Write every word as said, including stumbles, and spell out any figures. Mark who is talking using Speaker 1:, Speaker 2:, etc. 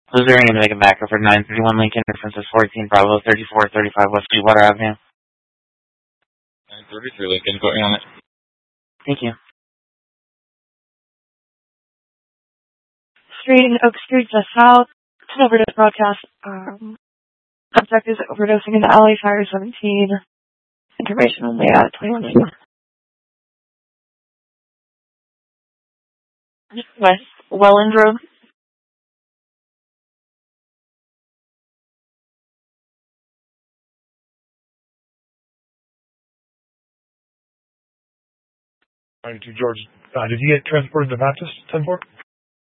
Speaker 1: Was there any to make a backup for nine thirty-one Lincoln, reference is fourteen Bravo thirty-four thirty-five West Sweetwater Avenue?
Speaker 2: nine thirty-three Lincoln, going on it.
Speaker 1: Thank you.
Speaker 3: Street and Oak Street just south. It's an overdose broadcast. Um, subject is overdosing in the alley, fire seventeen. Information only at twenty-one. West Welland Road.
Speaker 4: ninety-two George. Uh, did he get transported to Baptist ten four?